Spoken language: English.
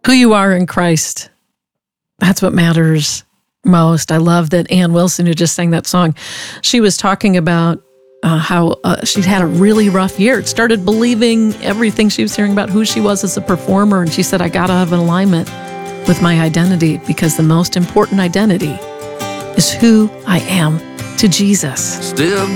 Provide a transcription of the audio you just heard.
who you are in Christ. That's what matters most. I love that Ann Wilson, who just sang that song, she was talking about how she'd had a really rough year. It started believing everything she was hearing about who she was as a performer. And she said, I got to have an alignment with my identity, because the most important identity is who I am to Jesus. Still